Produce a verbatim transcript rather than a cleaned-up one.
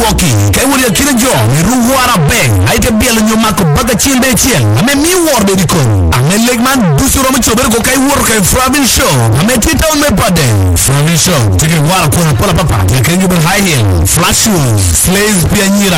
Milwaukee kay wuri kila jo ni ruwara beng ay te biel ñu mak baga ci be ci ame mi wor de ko ame legman du suro mu chober ko kay wor kay Flavin Show ame tita on me pade Flavin Show tike wala ko pala papa kay ñu ben high heel flash shoes slays pianira